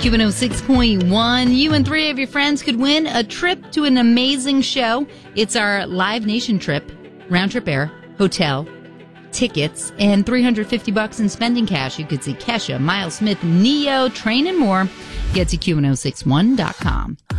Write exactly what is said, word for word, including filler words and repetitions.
Q one oh six point one. You and three of your friends could win a trip to an amazing show. It's our Live Nation trip, round trip air, hotel, tickets, and three hundred fifty bucks in spending cash. You could see Kesha, Miles Smith, Neo, Train, and more. Get to Q one oh six one dot com.